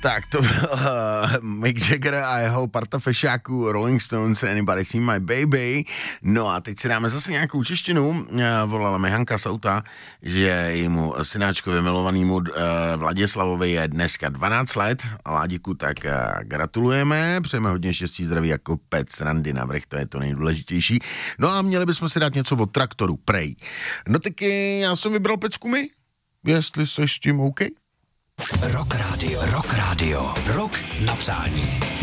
Tak to byl Mick Jagger a jeho parta fešáků Rolling Stones, Anybody Seen My Baby. No a teď si dáme zase nějakou češtinu. Volala mi Hanka z auta, že jejímu synáčkovi milovanému Vladislavovi je dneska 12 let. A Ládiku, tak gratulujeme, přejeme hodně štěstí, zdraví jako pec, randy navrch, to je to nejdůležitější. No a měli bychom si dát něco od Traktoru, prej. No tak já jsem vybral pecku my, jestli seš tím OK. Rock Radio, rock na přání.